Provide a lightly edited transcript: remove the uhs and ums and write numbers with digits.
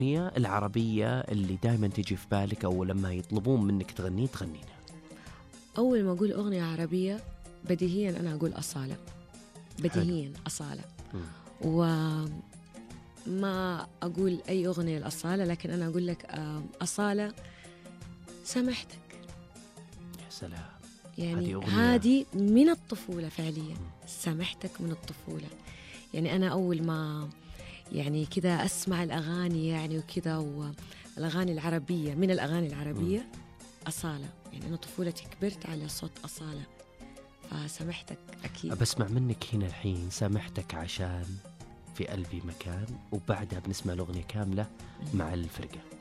الأغنية العربية اللي دائما تجي في بالك أو لما يطلبون منك تغنينا؟ أول ما أقول أغنية عربية بديهيا أنا أقول أصالة، بديهيا أصالة. وما أقول أي أغنية الأصالة، لكن أنا أقول لك أصالة سامحتك. يا سلام، يعني هذه من الطفولة فعليا. سامحتك من الطفولة. يعني أنا أول ما يعني كذا أسمع الأغاني يعني وكذا، والأغاني العربية من الأغاني العربية أصالة. يعني أنا طفولتي كبرت على صوت أصالة، فسامحتك أكيد. بسمع منك هنا الحين سامحتك عشان في قلبي مكان، وبعدها بنسمع الأغنية كاملة مع الفرقة.